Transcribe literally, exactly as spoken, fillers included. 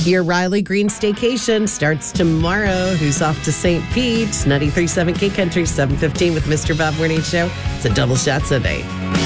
Your Riley Green staycation starts tomorrow. Who's off to Saint Pete? ninety-three point seven K Country, seven fifteen with Mister Bob Morning Show. It's a double shot Sunday.